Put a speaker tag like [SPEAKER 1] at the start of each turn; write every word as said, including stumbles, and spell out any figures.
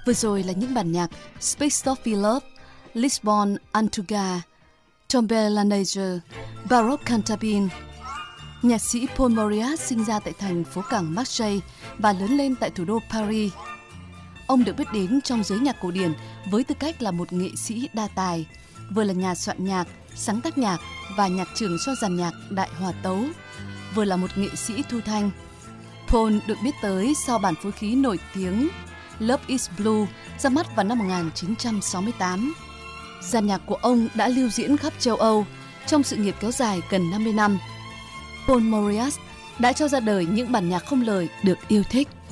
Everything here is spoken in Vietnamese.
[SPEAKER 1] Vừa rồi là những bản nhạc Space of Love, Lisbon Antuga, Tombe la Neige, Baroque Cantabile. Nhạc sĩ Paul Mauriat sinh ra tại thành phố cảng Marseille và lớn lên tại thủ đô Paris. Ông được biết đến trong giới nhạc cổ điển với tư cách là một nghệ sĩ đa tài, vừa là nhà soạn nhạc, sáng tác nhạc và nhạc trưởng cho dàn nhạc đại hòa tấu, vừa là một nghệ sĩ thu thanh. Paul được biết tới sau bản phối khí nổi tiếng Love is Blue ra mắt vào năm một nghìn chín trăm sáu mươi tám. Dàn nhạc của ông đã lưu diễn khắp châu Âu trong sự nghiệp kéo dài gần năm mươi năm. Paul Mauriat đã cho ra đời những bản nhạc không lời được yêu thích.